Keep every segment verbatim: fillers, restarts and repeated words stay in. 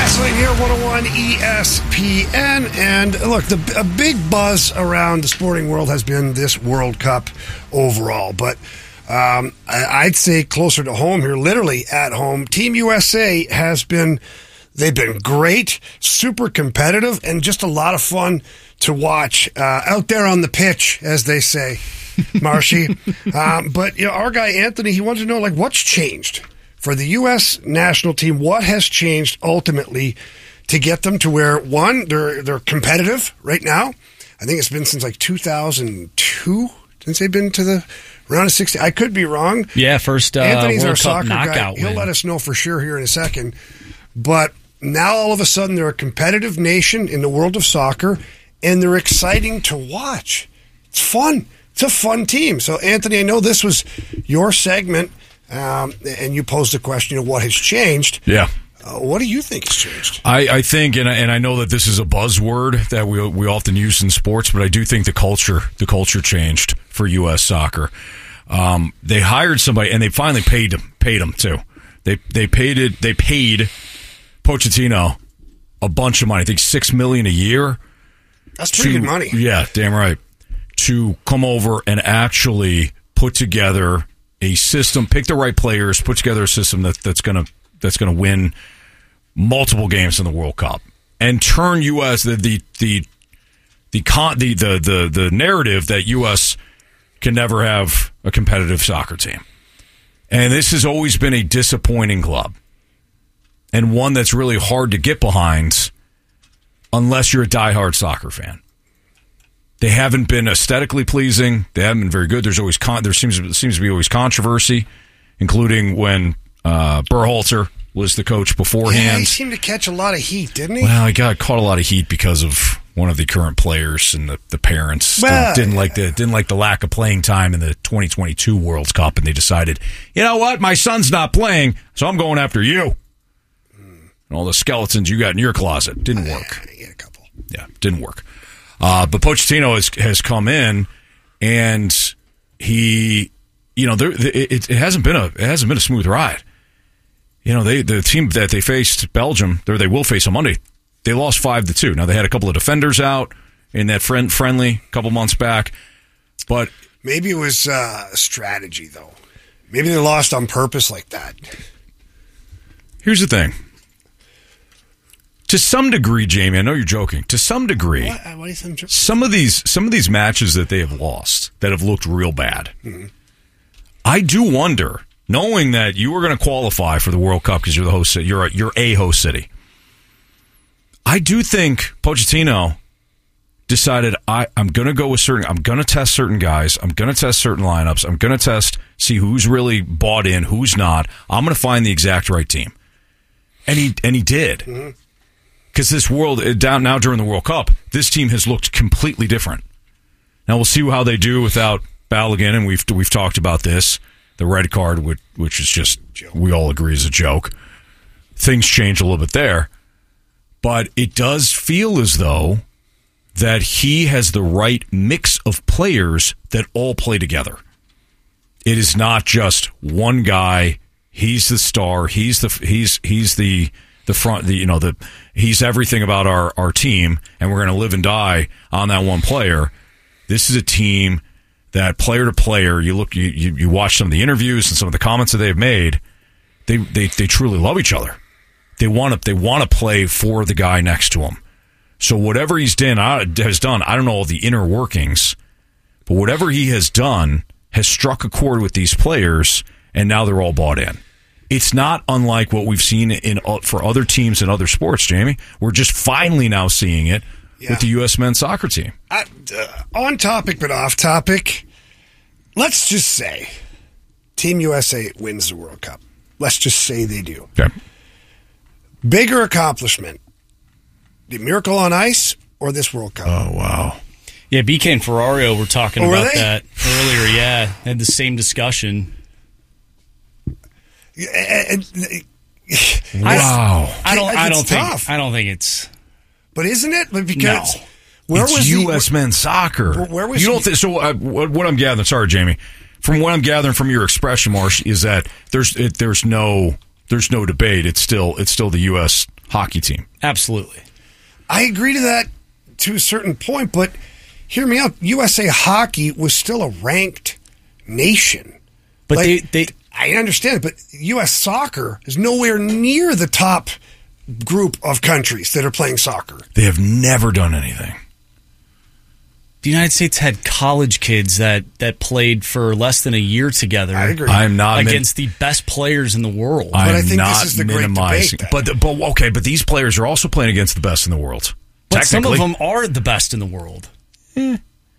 Gaslight here, one oh one E S P N. And look, the a big buzz around the sporting world has been this World Cup overall. But um, I, I'd say closer to home here, literally at home, Team U S A has been, they've been great, super competitive, and just a lot of fun to watch uh, out there on the pitch, as they say, Marshy. um, but you know, our guy Anthony, he wanted to know, like, what's changed for the U S national team? What has changed ultimately to get them to where, one, they're they're competitive right now? I think it's been since like two thousand two since they've been to the round of sixteen. I could be wrong. Yeah, first uh, Anthony's World our Cup soccer knockout guy. win. He'll let us know for sure here in a second. But now all of a sudden they're a competitive nation in the world of soccer, and they're exciting to watch. It's fun. It's a fun team. So, Anthony, I know this was your segment. Um, and you posed the question of what has changed. Yeah. Uh, what do you think has changed? I, I think, and I, and I know that this is a buzzword that we we often use in sports, but I do think the culture the culture changed for U S soccer. Um, they hired somebody, and they finally paid him paid him too. They they paid it. They paid Pochettino a bunch of money. I think six million a year. That's pretty to, good money. Yeah, damn right. To come over and actually put together a system, pick the right players, put together a system that, that's gonna that's gonna win multiple games in the World Cup, and turn U S the the the the con, the, the the the narrative that U S can never have a competitive soccer team. And this has always been a disappointing club, and one that's really hard to get behind unless you're a diehard soccer fan. They haven't been aesthetically pleasing. They haven't been very good. There's always con- there seems seems to be always controversy, including when uh, Berhalter was the coach beforehand. Yeah, he seemed to catch a lot of heat, didn't he? Well, he got caught a lot of heat because of one of the current players, and the, the parents well, didn't, didn't like the didn't like the lack of playing time in the twenty twenty-two World Cup, and they decided, you know what, my son's not playing, so I'm going after you. Mm. And all the skeletons you got in your closet didn't work. I get a couple. Yeah, didn't work. Uh, but Pochettino has, has come in, and he, you know, there, it, it hasn't been a it hasn't been a smooth ride. You know, they the team that they faced, Belgium, or they will face on Monday, they lost five to two. Now they had a couple of defenders out in that friend friendly a couple months back, but maybe it was uh, strategy though. Maybe they lost on purpose like that. Here's the thing. To some degree, Jamie, I know you're joking. To some degree, what? What do you think? some of these some of these matches that they have lost that have looked real bad, mm-hmm. I do wonder, knowing that you were going to qualify for the World Cup because you're the host, you're a, you're a host city. I do think Pochettino decided I, I'm going to go with certain. I'm going to test certain guys. I'm going to test certain lineups. I'm going to test, see who's really bought in, who's not. I'm going to find the exact right team, and he and he did. Mm-hmm. Because this world, down now during the World Cup, this team has looked completely different. Now we'll see how they do without Balogun, and we've we've talked about this. The red card, which, which is just, we all agree is a joke. Things change a little bit there. But it does feel as though that he has the right mix of players that all play together. It is not just one guy. He's the star. He's the he's he's the the front. The you know the he's everything about our our team, and we're going to live and die on that one player. This is a team that player to player. You look, you, you you watch some of the interviews and some of the comments that they've made. They they they truly love each other. They want to they want to play for the guy next to him. So whatever he's done, has done, I don't know all the inner workings, but whatever he has done has struck a chord with these players, and now they're all bought in. It's not unlike what we've seen in for other teams in other sports, Jamie. We're just finally now seeing it yeah. with the U S men's soccer team. Uh, uh, on topic but off topic, let's just say Team U S A wins the World Cup. Let's just say they do. Okay. Bigger accomplishment, the Miracle on Ice or this World Cup? Oh, wow. Yeah, B K and Ferrario were talking oh, about they? that earlier. Yeah, had the same discussion. Wow. I don't. I don't think. Tough. I don't think it's. But isn't it? Because no. where it's was U S the, men's soccer. Where, where was you don't he? think so? Uh, what, what I'm gathering, sorry, Jamie. From what I'm gathering from your expression, Marsh, is that there's it, there's no there's no debate. It's still it's still the U S hockey team. Absolutely. I agree to that to a certain point, but hear me out. U S A Hockey was still a ranked nation. But like, they, they I understand, but U S Soccer is nowhere near the top group of countries that are playing soccer. They have never done anything. The United States had college kids that, that played for less than a year together. I agree. I'm not against min- the best players in the world. I'm but I think not this is the minimizing. great debate, but the, but okay, but these players are also playing against the best in the world. But some of Technically. them are the best in the world. Eh.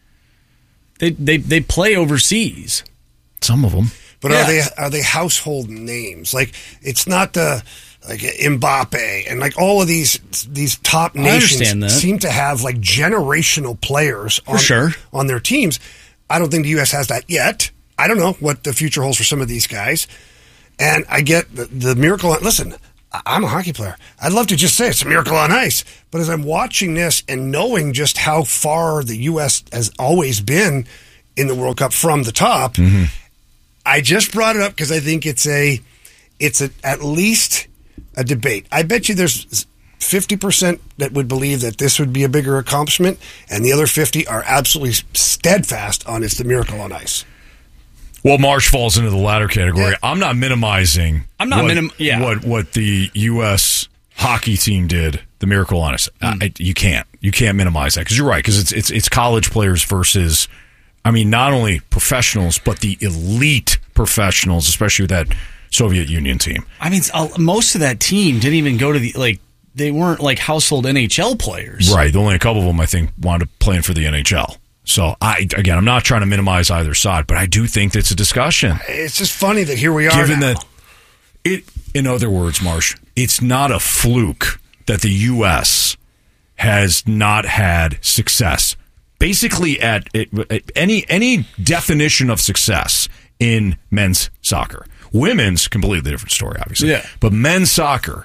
They they they play overseas. Some of them. But Yeah. are they are they household names? Like it's not the like Mbappe and like all of these these top nations understand that. seem to have like generational players on, sure. on their teams. I don't think the U S has that yet. I don't know what the future holds for some of these guys. And I get the, the miracle. Listen, I- I'm a hockey player. I'd love to just say it's a miracle on ice. But as I'm watching this and knowing just how far the U S has always been in the World Cup from the top, Mm-hmm. I just brought it up because I think it's a, it's a, at least a debate. I bet you there's fifty percent that would believe that this would be a bigger accomplishment, and the other fifty are absolutely steadfast on it's the miracle on ice. Well, Marsh falls into the latter category. Yeah. I'm not minimizing. I'm not what, minim- yeah. what what the U S hockey team did. The miracle on ice. Mm. I, you can't you can't minimize that because you're right because it's it's it's college players versus. I mean, not only professionals but the elite professionals, especially with that Soviet Union team. I mean, uh, most of that team didn't even go to the like. They weren't like household N H L players, Right. Only a couple of them, I think, wound up playing for the N H L. So, I again, I'm not trying to minimize either side, but I do think that's a discussion. It's just funny that here we are. Given now. that, it, in other words, Marsh, it's not a fluke that the U S has not had success. Basically, at, at any any definition of success in men's soccer, women's completely different story, obviously. Yeah. But men's soccer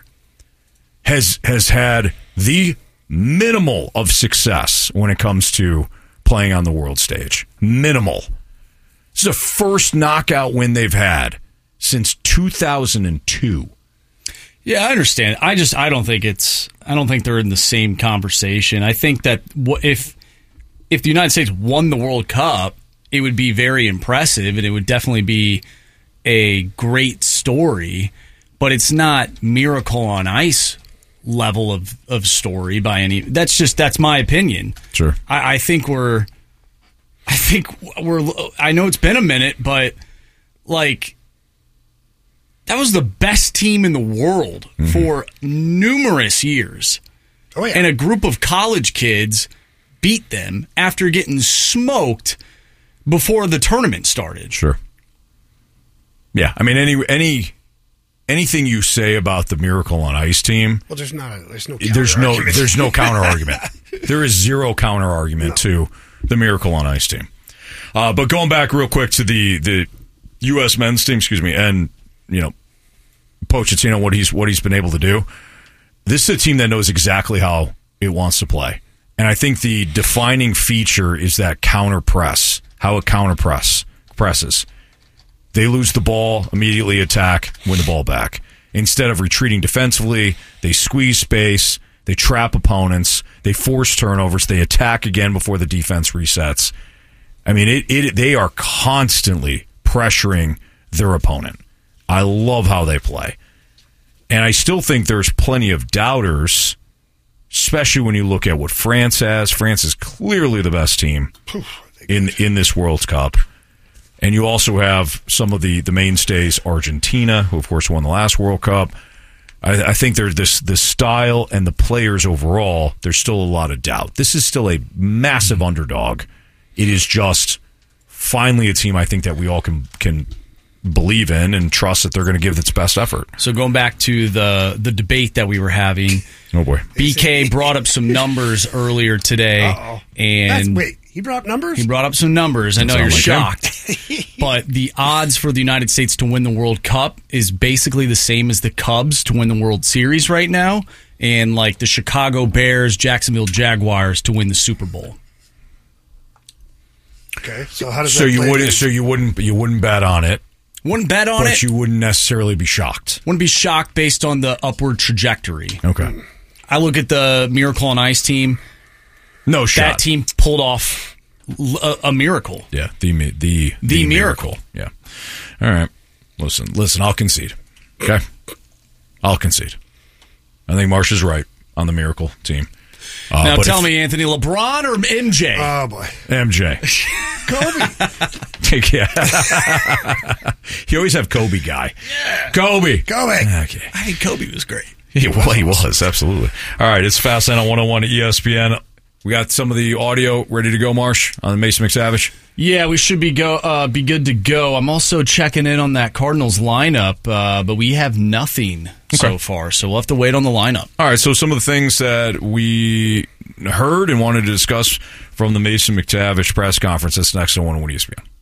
has has had the minimal of success when it comes to playing on the world stage. Minimal. This is the first knockout win they've had since two thousand two. Yeah, I understand. I just I don't think it's I don't think they're in the same conversation. I think that wh- if if the United States won the World Cup, it would be very impressive and it would definitely be a great story, but it's not miracle on ice level of, of story by any. That's just that's my opinion. Sure. I, I think we're I think we're I know it's been a minute, but like that was the best team in the world mm-hmm. for numerous years. Oh, yeah. And a group of college kids beat them after getting smoked before the tournament started. Sure. Yeah, I mean any any anything you say about the Miracle on Ice team, well, there's not. A, there's no. There's no. There's no counter argument. There is zero counter argument no. to the Miracle on Ice team. Uh, but going back real quick to the the U S men's team, excuse me, and you know, Pochettino, what he's what he's been able to do. This is a team that knows exactly how it wants to play, and I think the defining feature is that counter press. How it counter press presses. They lose the ball, immediately attack, win the ball back. Instead of retreating defensively, they squeeze space, they trap opponents, they force turnovers, they attack again before the defense resets. I mean, it, it they are constantly pressuring their opponent. I love how they play. And I still think there's plenty of doubters, especially when you look at what France has. France is clearly the best team in in this World Cup. And you also have some of the, the mainstays, Argentina, who of course won the last World Cup. I, I think there's this the style and the players overall, there's still a lot of doubt. This is still a massive underdog. It is just finally a team I think that we all can can believe in and trust that they're going to give its best effort. So going back to the the debate that we were having, oh boy, B K brought up some numbers earlier today. Uh-oh. and That's, wait, he brought up numbers? He brought up some numbers. I know you're like shocked, but the odds for the United States to win the World Cup is basically the same as the Cubs to win the World Series right now, and like the Chicago Bears, Jacksonville Jaguars to win the Super Bowl. Okay, so how does so that you play wouldn't in? so you wouldn't you wouldn't bet on it. Wouldn't bet on but it. you wouldn't necessarily be shocked. Wouldn't be shocked based on the upward trajectory. Okay. I look at the Miracle on Ice team. No shot. That team pulled off a, a miracle. Yeah, the the the, the miracle. miracle. Yeah. All right. Listen, listen. I'll concede. Okay. I'll concede. I think Marsh is right on the miracle team. Uh, now tell if, me, Anthony, LeBron or M J? Oh, boy. M J. Kobe. Yeah. You always have Kobe guy. Yeah. Kobe. Kobe. Okay. I think Kobe was great. He, well, he was, absolutely. All right, it's Fast Lane on one oh one E S P N. We got some of the audio ready to go, Marsh, on Mason McTavish. Yeah, we should be go uh, be good to go. I'm also checking in on that Cardinals lineup, uh, but we have nothing okay. so far, so we'll have to wait on the lineup. All right, so some of the things that we heard and wanted to discuss from the Mason McTavish press conference. That's next on one oh one E S P N.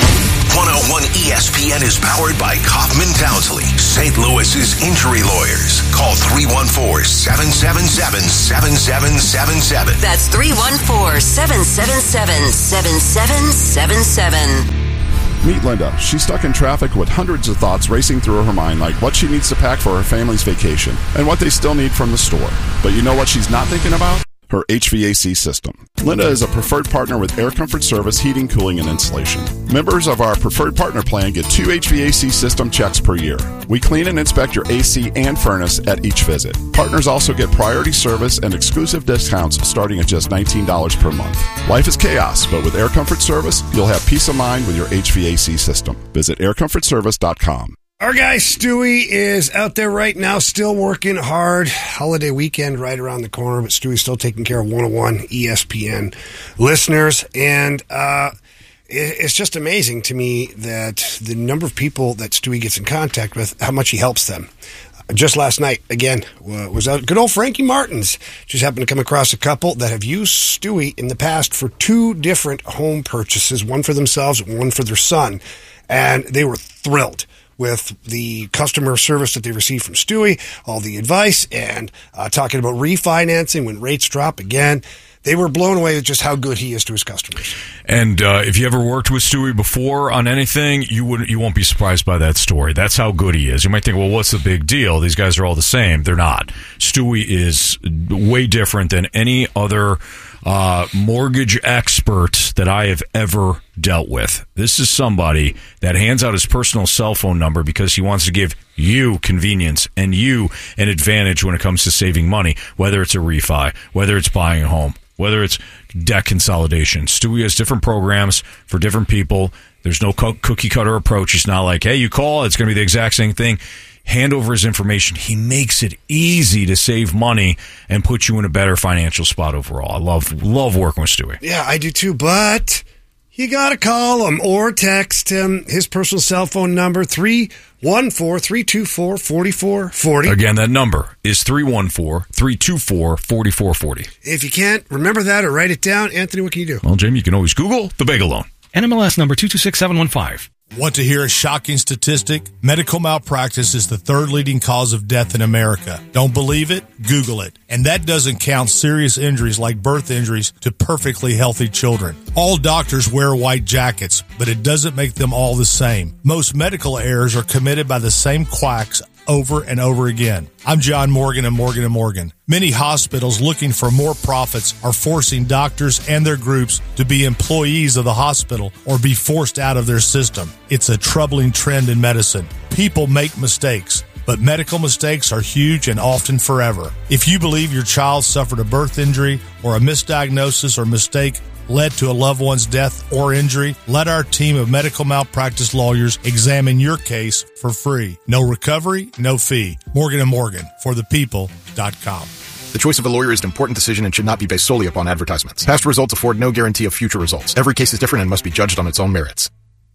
one oh one E S P N is powered by Kaufman Townsley, Saint Louis's injury lawyers. Call three one four, seven seven seven, seven seven seven seven. That's three one four, seven seven seven, seven seven seven seven. Meet Linda. She's stuck in traffic with hundreds of thoughts racing through her mind, like what she needs to pack for her family's vacation and what they still need from the store. But you know what she's not thinking about? Her H V A C system. Linda is a preferred partner with Air Comfort Service Heating, Cooling, and Insulation. Members of our preferred partner plan get two H V A C system checks per year. We clean and inspect your A C and furnace at each visit. Partners also get priority service and exclusive discounts starting at just nineteen dollars per month. Life is chaos, but with Air Comfort Service, you'll have peace of mind with your H V A C system. Visit air comfort service dot com. Our guy Stewie is out there right now, still working hard. Holiday weekend right around the corner, but Stewie's still taking care of one oh one E S P N listeners. And uh, it's just amazing to me that the number of people that Stewie gets in contact with, how much he helps them. Just last night, again, was out at good old Frankie Martin's. Just happened to come across a couple that have used Stewie in the past for two different home purchases, one for themselves and one for their son. And they were thrilled with the customer service that they received from Stewie, all the advice, and uh, talking about refinancing when rates drop again. They were blown away with just how good he is to his customers. And uh, if you ever worked with Stewie before on anything, you wouldn't, you won't be surprised by that story. That's how good he is. You might think, well, what's the big deal? These guys are all the same. They're not. Stewie is way different than any other uh, mortgage expert that I have ever dealt with. This is somebody that hands out his personal cell phone number because he wants to give you convenience and you an advantage when it comes to saving money, whether it's a refi, whether it's buying a home, whether it's debt consolidation. Stewie has different programs for different people. There's no co- cookie cutter approach. It's not like, hey, you call, it's going to be the exact same thing. Hand over his information. He makes it easy to save money and put you in a better financial spot overall. I love love working with Stewie. Yeah, I do too, but you got to call him or text him. His personal cell phone number, three one four, three two four, four four four zero. Again, that number is three one four, three two four, four four four zero. If you can't remember that or write it down, Anthony, what can you do? Well, Jamie, you can always Google the Bagel Loan. N M L S number two two six seven one five. Want to hear a shocking statistic? Medical malpractice is the third leading cause of death in America. Don't believe it? Google it. And that doesn't count serious injuries like birth injuries to perfectly healthy children. All doctors wear white jackets, but it doesn't make them all the same. Most medical errors are committed by the same quacks over and over again. I'm John Morgan of Morgan and Morgan. Many hospitals looking for more profits are forcing doctors and their groups to be employees of the hospital or be forced out of their system. It's a troubling trend in medicine. People make mistakes, but medical mistakes are huge and often forever. If you believe your child suffered a birth injury or a misdiagnosis or mistake led to a loved one's death or injury, let our team of medical malpractice lawyers examine your case for free. No recovery, no fee. Morgan and Morgan, for the people dot com. The choice of a lawyer is an important decision and should not be based solely upon advertisements. Past results afford no guarantee of future results. Every case is different and must be judged on its own merits.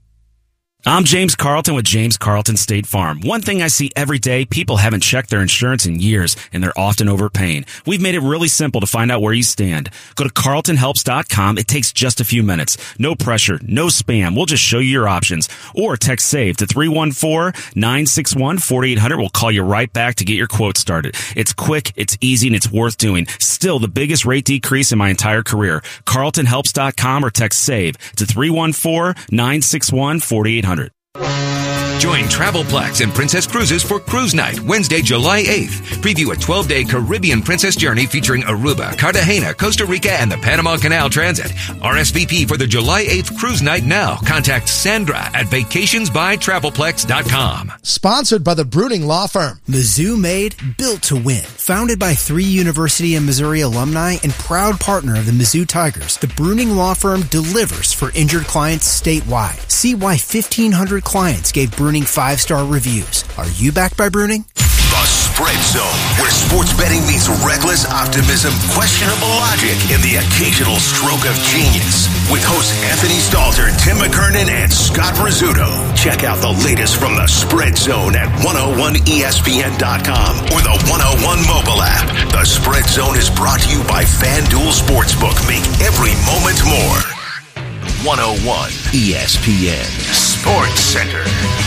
I'm James Carlton with James Carlton State Farm. One thing I see every day, people haven't checked their insurance in years, and they're often overpaying. We've made it really simple to find out where you stand. Go to carlton helps dot com. It takes just a few minutes. No pressure, no spam. We'll just show you your options. Or text SAVE to three one four, nine six one, four eight zero zero. We'll call you right back to get your quote started. It's quick, it's easy, and it's worth doing. Still the biggest rate decrease in my entire career. carlton helps dot com or text SAVE to three one four, nine six one, four eight zero zero. Join Travelplex and Princess Cruises for Cruise Night, Wednesday, July eighth. Preview a twelve-day Caribbean Princess journey featuring Aruba, Cartagena, Costa Rica, and the Panama Canal Transit. R S V P for the July eighth Cruise Night now. Contact Sandra at vacations by travelplex dot com. Sponsored by the Bruning Law Firm. Mizzou made, built to win. Founded by three University of Missouri alumni and proud partner of the Mizzou Tigers, the Bruning Law Firm delivers for injured clients statewide. See why fifteen hundred clients gave Bruning five-star reviews. Are you backed by Bruning? The Spread Zone, where sports betting meets reckless optimism, questionable logic, and the occasional stroke of genius. With hosts Anthony Stalter, Tim McKernan, and Scott Rizzuto. Check out the latest from the Spread Zone at one oh one E S P N dot com or the one oh one mobile app. The Spread Zone is brought to you by FanDuel Sportsbook. Make every moment more. one oh one E S P N Sports Center.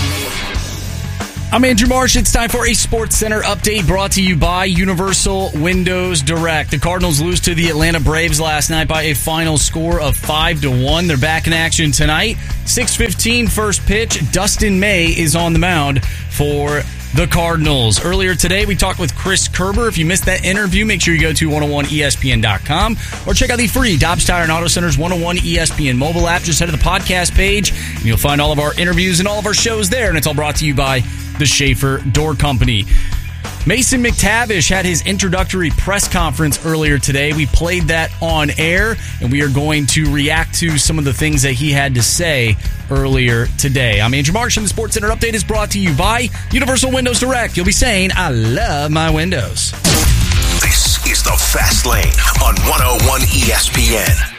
I'm Andrew Marsh. It's time for a Sports Center update brought to you by Universal Windows Direct. The Cardinals lose to the Atlanta Braves last night by a final score of five to one. They're back in action tonight. six fifteen first pitch. Dustin May is on the mound for the Cardinals. Earlier today, we talked with Chris Kerber. If you missed that interview, make sure you go to one oh one E S P N dot com or check out the free Dobbs Tire and Auto Center's one oh one E S P N mobile app. Just head to the podcast page, and you'll find all of our interviews and all of our shows there, and it's all brought to you by the Schaefer Door Company. Mason McTavish had his introductory press conference earlier today. We played that on air, and we are going to react to some of the things that he had to say earlier today. I'm Andrew Marsh, and the Sports Center update is brought to you by Universal Windows Direct. You'll be saying, I love my windows. This is the Fast Lane on one oh one E S P N.